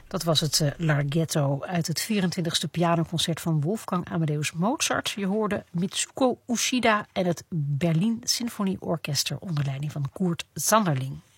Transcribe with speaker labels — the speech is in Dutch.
Speaker 1: Dat was het Larghetto uit het 24e pianoconcert van Wolfgang Amadeus Mozart. Je hoorde Mitsuko Uchida en het Berlin Symfonieorkester onder leiding van Kurt Sanderling.